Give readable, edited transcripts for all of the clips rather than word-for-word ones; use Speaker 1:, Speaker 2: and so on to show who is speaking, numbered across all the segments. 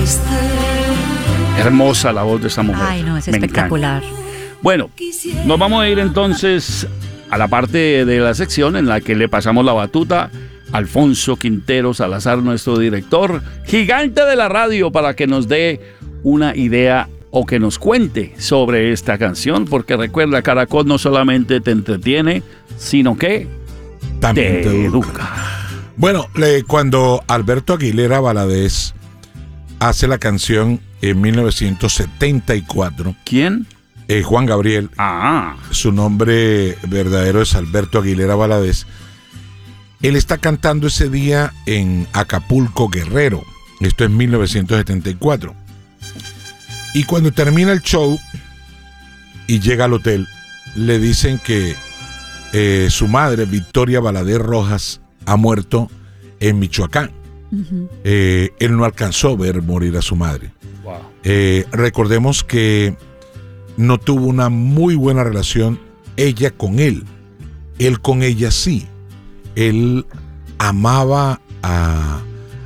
Speaker 1: Hermosa la voz de esa mujer.
Speaker 2: Ay, no, es
Speaker 1: Me
Speaker 2: espectacular.
Speaker 1: encanta. Bueno, nos vamos a ir entonces a la parte de la sección en la que le pasamos la batuta a Alfonso Quintero Salazar, nuestro director, gigante de la radio, para que nos dé una idea o que nos cuente sobre esta canción, porque recuerda, Caracol no solamente te entretiene, sino que
Speaker 3: también
Speaker 1: te educa.
Speaker 3: Bueno, cuando Alberto Aguilera Valadez hace la canción en 1974.
Speaker 1: ¿Quién?
Speaker 3: Juan Gabriel.
Speaker 1: Ah.
Speaker 3: Su nombre verdadero es Alberto Aguilera Valadez. Él está cantando ese día en Acapulco, Guerrero. Esto es 1974. Y cuando termina el show y llega al hotel, le dicen que su madre, Victoria Valadez Rojas, ha muerto en Michoacán. Uh-huh. Él no alcanzó a ver morir a su madre. Wow. Recordemos que no tuvo una muy buena relación ella con él. Él con ella sí. Él amaba a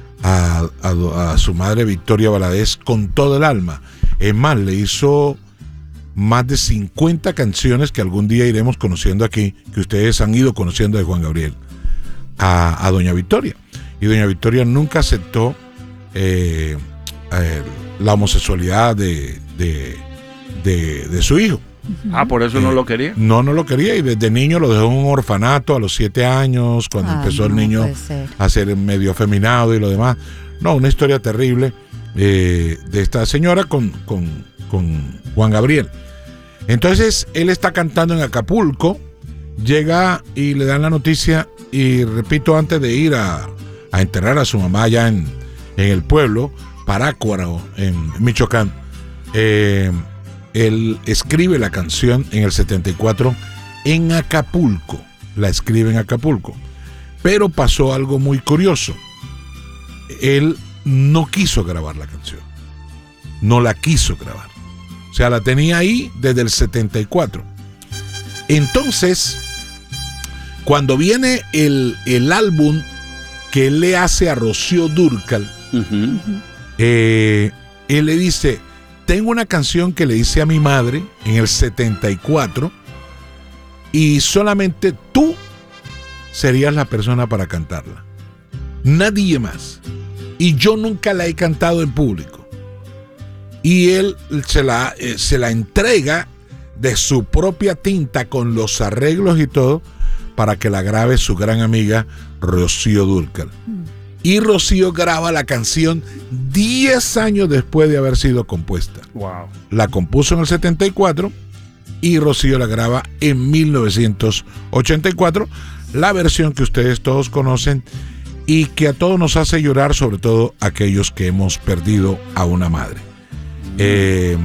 Speaker 3: su madre Victoria Valadez con todo el alma. Es más, le hizo más de 50 canciones que algún día iremos conociendo aquí, que ustedes han ido conociendo de Juan Gabriel, a doña Victoria. Y doña Victoria nunca aceptó la homosexualidad de su hijo.
Speaker 1: Ah, por eso no lo quería.
Speaker 3: No lo quería, y desde niño lo dejó en un orfanato a los 7 años, cuando empezó el niño a ser medio afeminado y lo demás. No, una historia terrible de esta señora con Juan Gabriel. Entonces él está cantando en Acapulco, llega y le dan la noticia, y repito, antes de ir a enterrar a su mamá allá en el pueblo, Parácuaro, en Michoacán, él escribe la canción en el 74 en Acapulco, la escribe en Acapulco, pero pasó algo muy curioso. Él no quiso grabar la canción, no la quiso grabar, o sea, la tenía ahí desde el 74. Entonces, cuando viene el álbum que él le hace a Rocío Dúrcal, uh-huh. Él le dice: tengo una canción que le hice a mi madre en el 74 y solamente tú serías la persona para cantarla, nadie más, y yo nunca la he cantado en público. Y él se la entrega de su propia tinta, con los arreglos y todo, para que la grabe su gran amiga Rocío Dúrcal. Y Rocío graba la canción 10 años después de haber sido compuesta.
Speaker 1: Wow.
Speaker 3: La compuso en el 74 y Rocío la graba en 1984, la versión que ustedes todos conocen y que a todos nos hace llorar, sobre todo aquellos que hemos perdido a una madre.